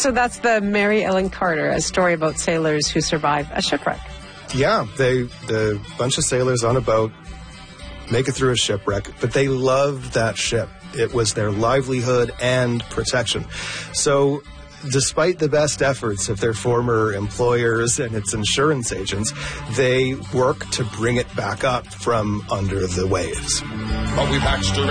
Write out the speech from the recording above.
So that's the Mary Ellen Carter, a story about sailors who survive a shipwreck. Yeah, the bunch of sailors on a boat make it through a shipwreck, but they loved that ship. It was their livelihood and protection. So despite the best efforts of their former employers and its insurance agents, they work to bring it back up from under the waves. But we patched her